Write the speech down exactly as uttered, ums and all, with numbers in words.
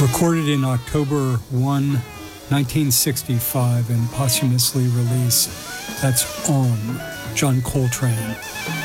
Recorded in October first, nineteen sixty-five and posthumously released. That's On, John Coltrane.